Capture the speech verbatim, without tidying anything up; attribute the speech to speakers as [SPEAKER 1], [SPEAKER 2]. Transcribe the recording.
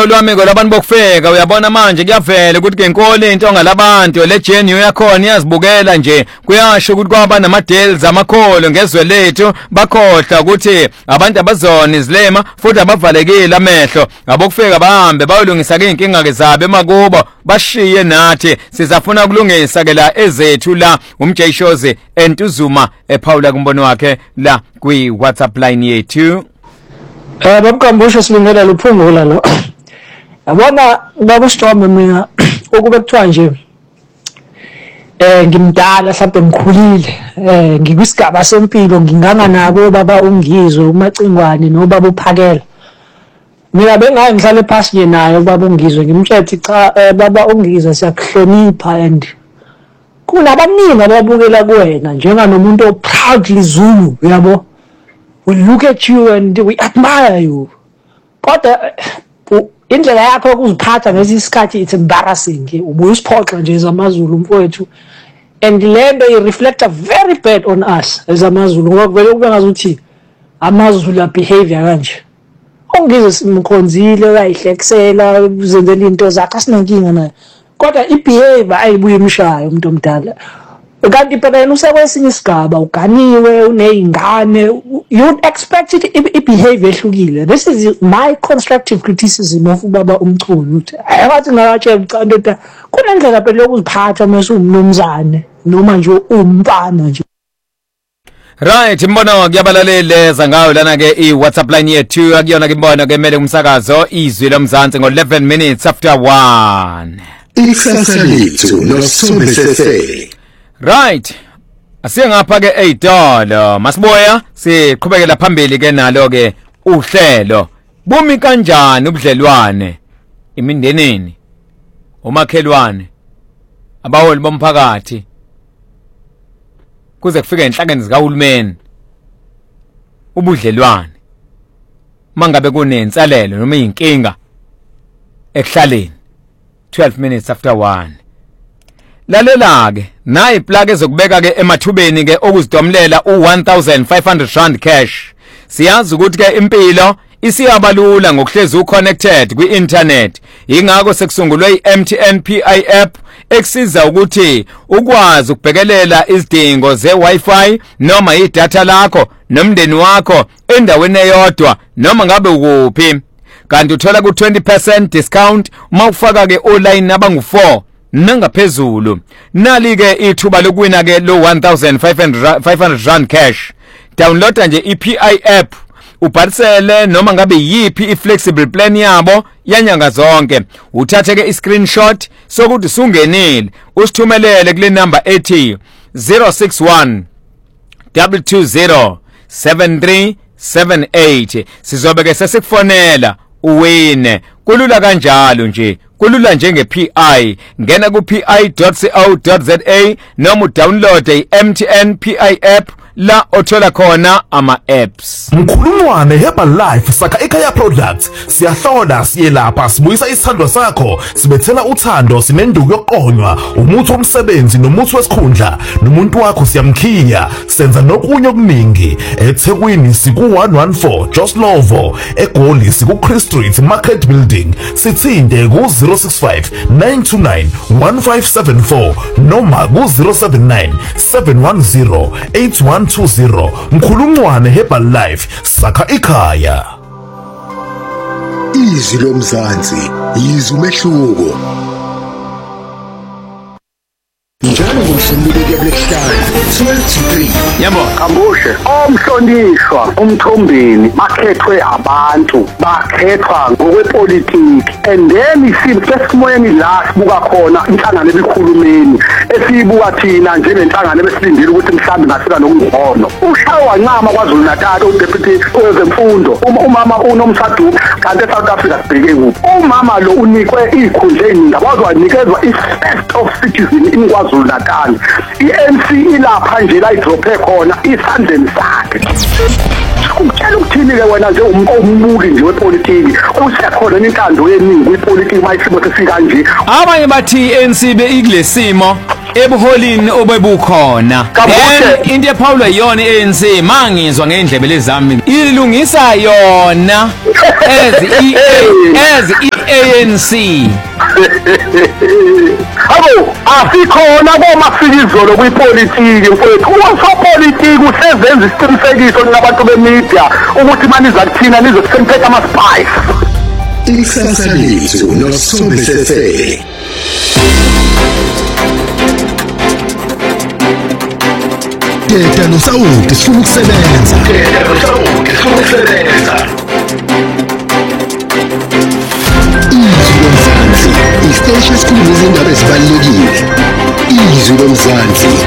[SPEAKER 1] Lo lwamiko labantu bokufeka uyabona manje kuyavela ukuthi ke inkolo intonga labantu le G N U yakhona iyazibukela nje kuyasho ukuthi kwaba nama deals amakholo ngezwe lethu bakhohla ukuthi abantu abazona izilema futhi abavalekile amehlo abokufeka bahambe bayolungisa ke inkinga ke zabe emakubo bashiye nathi sizafuna kulungisa ke la ezethu la umJ Shozi Entuzuma ephawula kumbono wakhe la kwi WhatsApp line yethu.
[SPEAKER 2] Eh babukambusha silungela luphungula lo. Yabona baba Storm mina ukube kuthiwa nje eh ngimdala mhlawumbe ngikhulile eh ngikwisigaba sempilo nginganga nabo baba ungizwe umacingwane no baba uphakela. Mina bengayi ngihlale phansi nje naye baba ungizwe ngimthethe cha baba ungizwe siyakuhlonipha and kunabaningi ababukela kuwena njenganomuntu proudly Zulu yabo. We look at you and we admire you. Kodwa indlela yakho ukuziphatha ngesikhathi it's embarrassing. Ubuye usiphoxa nje ezamaZulu mfowethu. And lento I reflect a very bad on us ezamaZulu ngoba vele kube ngazuthi amaZulu behavior kanje. Ongizwe simkhonzile uyayihlekisela uzenzela into zakhe asinankinga naye. Kodwa ibehavior ayibuye imshayo umuntu omdala. Kanti phela yena usekwesinye isigaba uganiwe unezingane you expect it behavior ehlukile. This is my constructive criticism of baba umchunu uthi ayathi ngakatshela ucanda kunendlela phela lokuziphatha mase umnomzane noma nje umfana nje.
[SPEAKER 1] Right imbono kuyabalaleleza ngayo lana ke I WhatsApp line yethu akuyona ke imbono ke mele umsakazo izwi lomzansi ngo eleven minutes after one.
[SPEAKER 3] Ikusasa lethu noSombisese.
[SPEAKER 1] Right asiye ngapha ke eyidolo masiboya siqhubekela phambili ke nalo ke uhlelo bumi kanjani ubudlelwane imindenini umakhelwane abaholi bomphakathi kuze kufike enhlangene zikahulumeni ubudlelwane mangabe kunensalelo noma inkinga ekuhlaleni twelve minutes after one. Lalela ke nayi plug ezokubeka ke emathubeni ke okuzidomlela u one thousand five hundred rand cash. Siyazi ukuthi ke impilo isiyabalula ngokuhlezi uconnected kwi-internet. Ingakho sekusungulwe i-M T N P I app eksisiza ukuthi ukwazi ukubhekelela izidingo ze-Wi-Fi noma idatha lakho nomndeni wakho endaweni eyodwa noma ngabe ukuphi. Kanti uthola ku twenty percent discount uma ufaka ke online abangu four nangaphezulu. Nali ke ithuba lokuwina ke lo one thousand five hundred rand cash. Downloada nje i-P I app ubharisele noma ngabe yipi i-flexible plan yabo yanyanga zonke. Uthathe ke i-screenshot sokuthi sungenile usithumelele kule number ethi zero six one two two zero seven three seven eight. Sizobe ke sesikufonela uwine. Kulula kanjalo nje. Kulula njenge P I. Ngena ku p i dot co dot za noma download i-M T N P I app la othola khona ama apps.
[SPEAKER 3] Mkhulumwane Herbal Life saka ekhaya products siyahlola siyelapha sibuyisa isithandwa sakho sibethela uthando sinenduku yokuqonywa umuthi womsebenzi nomuthi wesikhundla nomuntu wakho siyamkhiya senza nokunye okuningi eThekwini siku one one four Joslovo eGoli siku Chris Street Market Building sithinde ku zero six five nine two nine one five seven four noma ku zero seven nine seven one zero eight one two zero. Mkhulumwane Herbal Life saka ikhaya.
[SPEAKER 4] Izwi lomzansi izwi umehluko. Njalo ngomsinduleke kulehlala twelve to three.
[SPEAKER 1] Yabo
[SPEAKER 5] Kambushe omhlonishwa umthombeni bakhethwe abantu bakhethwa ngokwepolitiki and then isibesimoyeni la sibuka khona inhlangano ebikhulumeni esibuka thina njengenhlangano ebesilindile ukuthi mhlambe ngafika nokungcono ushawa wancama kwaZulu Natal uDeputy wezemfundo umama uNomsadu kanti eSouth Africa sibheke kuphi umama lo unikwe ikhundla eningi abazwa nikezwa i-first of citizen in KwaZulu Natal. I-N C ilapha nje la idrophe khona isandleni sakhe. Ukutshela ukuthini ke wena nje umbuki nje wepolitiki usekhona intando yeningi kwipolitiki mayisimo sesika nje.
[SPEAKER 1] Abanye bathi I-N C be ikulesimo ebuholini obebukhona
[SPEAKER 5] Kabushe.
[SPEAKER 1] then into ephawulwa yiyona i-A N C mangizwa ngendlebe lezami ilungisa yona as i as i-A N C
[SPEAKER 5] Abo asikhona komafika izolo kwipolitiki mfowethu usopolitiki usezenza isiqinisekiso nabantu bemedia ukuthi maniza kuthina nizokusemphetha ama spice
[SPEAKER 4] Ikusasa lethu noSithombe Sefe. Yeta nosawuti sifuna ukusebenza. Yeta nosawuti sifuna ukusebenza. Izwi lomzansi, isiteshi esikhulu izindaba ezibalulekile. Izwi lomzansi.